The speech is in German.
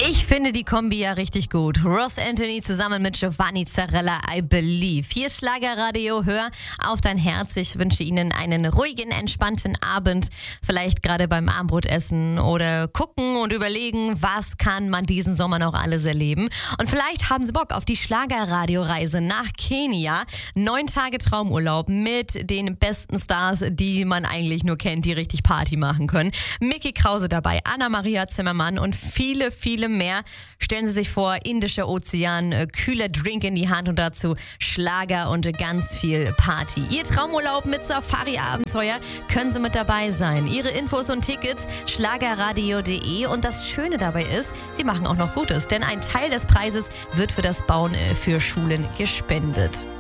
Ich finde die Kombi ja richtig gut. Ross Anthony zusammen mit Giovanni Zarella, I Believe. Hier ist Schlagerradio, hör auf dein Herz. Ich wünsche Ihnen einen ruhigen, entspannten Abend. Vielleicht gerade beim Abendbrotessen oder gucken und überlegen, was kann man diesen Sommer noch alles erleben. Und vielleicht haben Sie Bock auf die Schlagerradio-Reise nach Kenia. 9 Tage Traumurlaub mit den besten Stars, die man eigentlich nur kennt, die richtig Party machen können. Micky Krause dabei, Anna-Maria Zimmermann und viele, viele mehr. Stellen Sie sich vor, Indischer Ozean, kühler Drink in die Hand und dazu Schlager und ganz viel Party. Ihr Traumurlaub mit Safari-Abenteuer, können Sie mit dabei sein. Ihre Infos und Tickets schlagerradio.de, und das Schöne dabei ist, Sie machen auch noch Gutes, denn ein Teil des Preises wird für das Bauen für Schulen gespendet.